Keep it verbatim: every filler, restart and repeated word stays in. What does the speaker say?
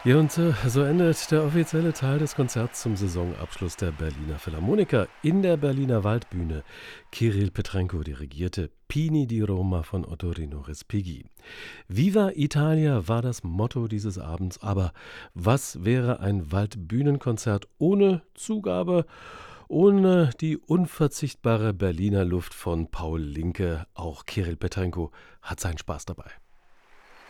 Ja, und äh, so endet der offizielle Teil des Konzerts zum Saisonabschluss der Berliner Philharmoniker in der Berliner Waldbühne. Kirill Petrenko dirigierte Pini di Roma von Ottorino Respighi. Viva Italia war das Motto dieses Abends, aber was wäre ein Waldbühnenkonzert ohne Zugabe, ohne die unverzichtbare Berliner Luft von Paul Linke? Auch Kirill Petrenko hat seinen Spaß dabei.